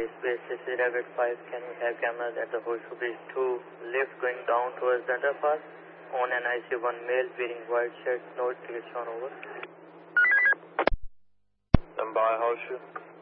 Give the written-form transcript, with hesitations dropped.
Space CC Rabbit 5, can you have cameras at the Horseshoe Bridge 2 lift going down towards the underpass? On an IC-1 male wearing white shirt, notification over. Stand by, Horseshoe.